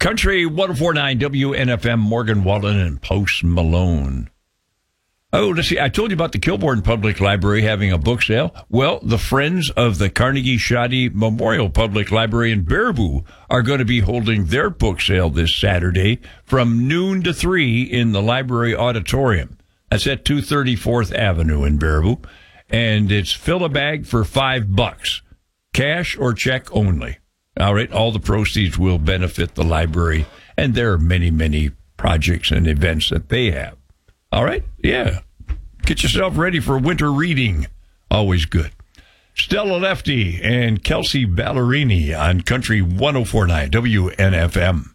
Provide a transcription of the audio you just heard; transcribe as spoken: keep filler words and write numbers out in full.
Country one oh four point nine W N F M, Morgan Wallen and Post Malone. Oh, let's see. I told you about the Kilbourne Public Library having a book sale. Well, the Friends of the Carnegie Shoddy Memorial Public Library in Baraboo are going to be holding their book sale this Saturday from noon to three in the library auditorium. That's at two thirty-fourth Avenue in Baraboo. And it's fill a bag for five bucks. Cash or check only. All right. All the proceeds will benefit the library. And there are many, many projects and events that they have. All right. Yeah. Get yourself ready for winter reading. Always good. Stella Lefty and Kelsey Ballerini on Country one oh four point nine W N F M.